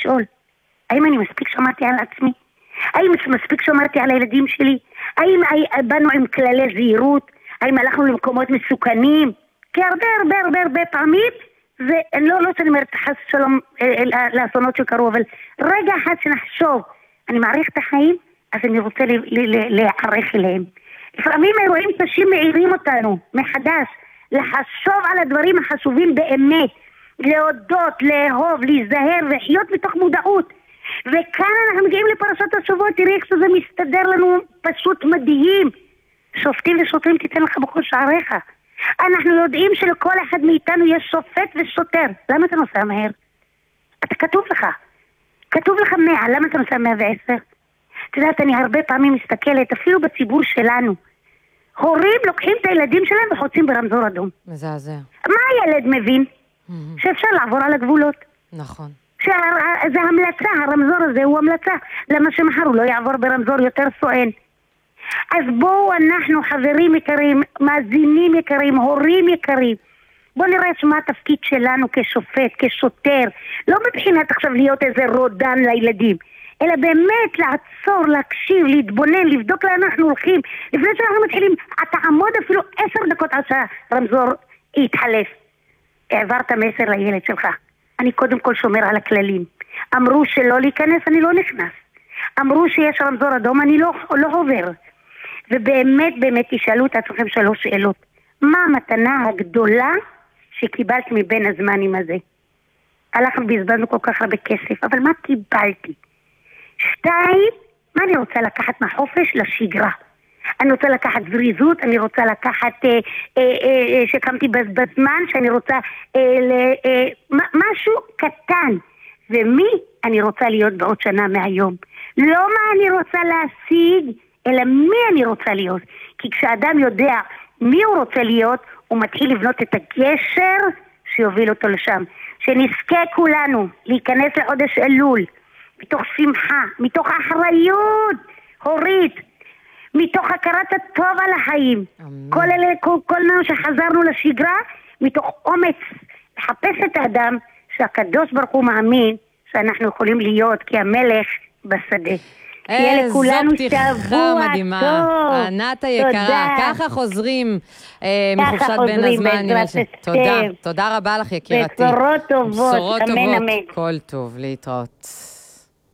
לשאול, האם אני מספיק שמרתי על עצמי? האם מספיק שמרתי על הילדים שלי? האם באנו עם כללי זהירות? האם הלכנו למקומות מסוכנים? כי הרבה פעמים, לא שאני אומרת חס שלום לאסונות שקרו, אבל רגע אחד שנחשוב, אני מעריך את החיים, אז אני רוצה להערך אליהם. לפעמים אירועים קשים מעירים אותנו מחדש, לחשוב על הדברים החשובים באמת, להודות, לאהוב, להיזהר ולחיות מתוך מודעות. וכאן אנחנו מגיעים לפרשת השבוע, תראי איך שזה מסתדר לנו פשוט מדהים. שופטים ושוטרים תיתן לך בכל שעריך. אנחנו יודעים שלכל אחד מאיתנו יש שופט ושוטר. למה אתה נוסע מהר? אתה כתוב לך 100, למה אתה נוסע 110? את יודעת, אני הרבה פעמים מסתכלת, אפילו בציבור שלנו, הורים לוקחים את הילדים שלהם וחוצים ברמזור אדום. מזעזע. מה הילד מבין? שאפשר לעבור על הגבולות. נכון. זה המלצה, הרמזור הזה הוא המלצה. למה שמחר הוא לא יעבור ברמזור יותר סואן? אז בואו אנחנו, חברים יקרים, מאזינים יקרים, הורים יקרים, בואו נראה מה התפקיד שלנו כשופט, כשוטר, לא מבחינת עכשיו להיות איזה רודן לילדים, אלא באמת לעצור, להקשיב, להתבונן, לבדוק לאן אנחנו הולכים. לפני שאנחנו מתחילים, אתה עמוד אפילו 10 דקות עד שהרמזור יתחלף. העברת מסר לילד שלך. אני קודם כל שומר על הכללים. אמרו שלא להיכנס, אני לא נכנס. אמרו שיש רמזור אדום, אני לא עובר. ובאמת תשאלו את עצמכם 3 שאלות. מה המתנה הגדולה שקיבלת מבין הזמנים הזה? הלכנו והזבזנו כל כך הרבה כסף, אבל מה קיבלתי? 2, מה אני רוצה לקחת מהחופש לשגרה? אני רוצה לקחת זריזות, אני רוצה לקחת שקמתי בזמן, שאני רוצה משהו קטן. ומי אני רוצה להיות בעוד שנה מהיום? לא מה אני רוצה להשיג, אלא מי אני רוצה להיות. כי כשאדם יודע מי הוא רוצה להיות, הוא מתחיל לבנות את הגשר שיוביל אותו לשם. שנזכה כולנו להיכנס לחודש אלול, מתוך שמחה, מתוך אחריות הורית, מתוך הכרת הטוב על החיים. כל מה שחזרנו לשגרה, מתוך אומץ לחפש את האדם שהקדוש ברוך הוא מאמין שאנחנו יכולים להיות כהמלך בשדה. איזו פתיחה מדהימה, ענת היקרה, ככה חוזרים מחופשת בין הזמן. תודה רבה לך יקירתי. בשורות טובות, אמן אמן. כל טוב, להתראות.